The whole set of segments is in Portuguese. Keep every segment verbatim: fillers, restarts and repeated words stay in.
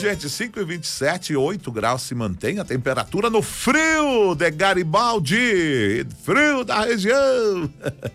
gente, cinco e vinte e sete, oito graus se mantém a temperatura no frio de Garibaldi, frio da região.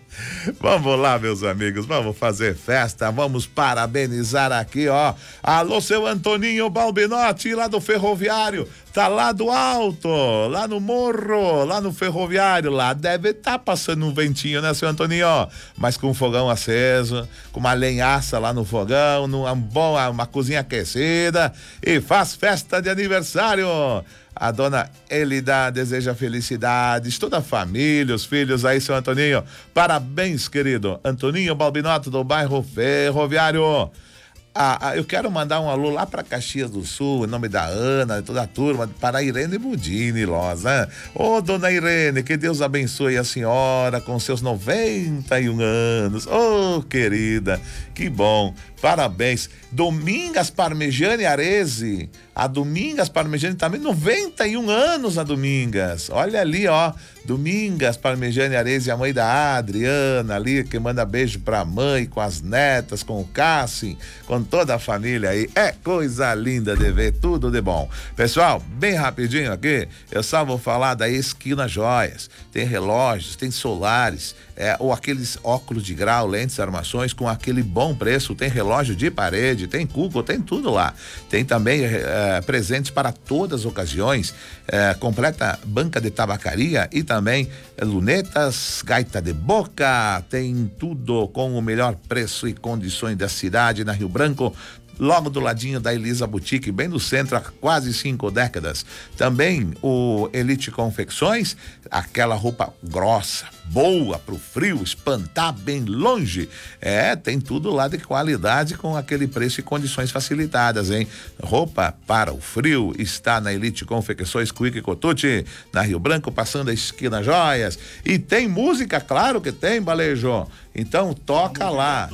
Vamos lá, meus amigos, vamos fazer festa, vamos parabenizar aqui, ó. Alô, seu Antoninho Balbinotti, lá do Ferroviário, tá lá do alto, lá no morro, lá no Ferroviário, lá deve estar tá passando um ventinho, né, seu Antoninho? Mas com um fogão aceso, com uma lenhaça lá no fogão, numa boa, uma cozinha aquecida, e faz festa de aniversário. A dona Elida deseja felicidades, toda a família, os filhos aí, seu Antoninho. Parabéns, querido Antoninho Balbinotti, do bairro Ferroviário. Ah, ah, eu quero mandar um alô lá para Caxias do Sul, em nome da Ana, toda a turma, para a Irene Budini, Loz, né? Ô, dona Irene, que Deus abençoe a senhora com seus noventa e um anos. Ô, querida, que bom, parabéns. Domingas Parmegiani Arese, a Domingas Parmegiani também, noventa e um anos a Domingas. Olha ali, ó, Domingas Parmegiani Arese, a mãe da Adriana ali, que manda beijo pra mãe, com as netas, com o Cássio, com toda a família aí. É coisa linda de ver, tudo de bom. Pessoal, bem rapidinho aqui, eu só vou falar da Esquina Joias. Tem relógios, tem solares, é, ou aqueles óculos de grau, lentes, armações com aquele bom preço. Tem relógio de parede, tem cuco, tem tudo lá. Tem também é, presentes para todas as ocasiões, é, completa banca de tabacaria e também é, lunetas, gaita de boca, tem tudo com o melhor preço e condições da cidade, na Rio Branco, logo do ladinho da Elisa Boutique, bem no centro, há quase cinco décadas. Também o Elite Confecções, aquela roupa grossa, boa pro frio, espantar bem longe. É, tem tudo lá de qualidade com aquele preço e condições facilitadas, hein? Roupa para o frio está na Elite Confecções Quick Cotucci, na Rio Branco, passando a Esquina Joias. E tem música, claro que tem, Balejo. Então toca lá.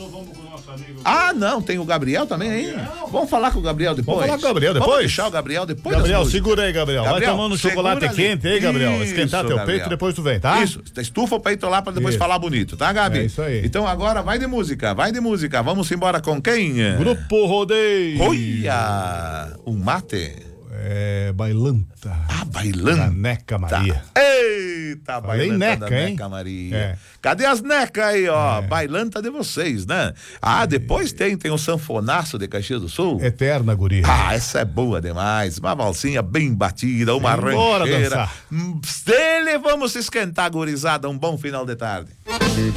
Ah, não, tem o Gabriel também aí. Vamos falar com o Gabriel depois? Vamos falar com o Gabriel depois? Vamos deixar o Gabriel depois. Gabriel, segura aí, Gabriel. Gabriel, vai tomando um chocolate quente aí, Gabriel. Isso, esquentar teu Gabriel. peito, depois tu vem, tá? Isso, estufa o peito lá pra depois Isso. falar bonito, tá, Gabi? É isso aí. Então agora vai de música, vai de música. Vamos embora com quem? Grupo Rodeio. Olha, um mate. É, Bailanta. Ah, Bailanta. Da Neca Maria. Tá. Eita, Falei Bailanta Neca, da hein? Neca Maria. É. Cadê as necas aí, ó? É. Bailanta de vocês, né? Ah, depois tem, tem o sanfonaço de Caxias do Sul. Eterna guria. Ah, essa é boa demais. Uma valsinha bem batida, uma Bora rancheira. dançar. Hum, Dele, vamos se esquentar, gurizada. Um bom final de tarde.